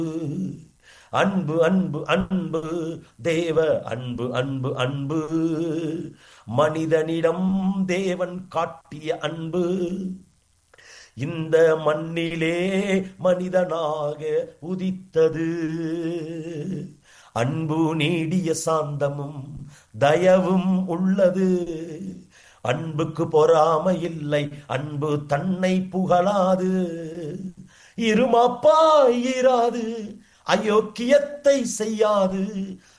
அன்பு அன்பு அன்பு தேவ அன்பு அன்பு அன்பு மனிதனிடம் தேவன் காட்டிய அன்பு இந்த மண்ணிலே மனிதனாக உதித்தது. அன்பு நீடிய சாந்தமும் தயவும் உள்ளது. அன்புக்கு பொறாமை இல்லை, அன்பு தன்னை புகழாது. இருமாப்பாயிராது, அயோக்கியத்தை செய்யாது.